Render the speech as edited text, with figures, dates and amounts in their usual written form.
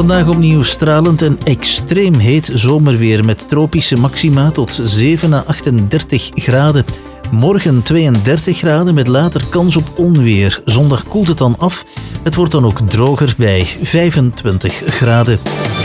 Vandaag opnieuw stralend en extreem heet zomerweer met tropische maxima tot 7 à 38 graden. Morgen 32 graden met later kans op onweer. Zondag koelt het dan af. Het wordt dan ook droger bij 25 graden.